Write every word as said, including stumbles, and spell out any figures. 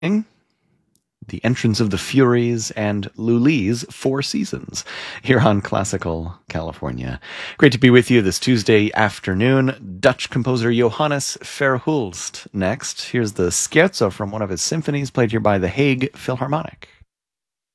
The Entrance of the Furies, and Lully's Four Seasons here on Classical California. Great to be with you this Tuesday afternoon. Dutch composer Johannes Verhulst next. Here's the scherzo from one of his symphonies played here by the Hague Philharmonic.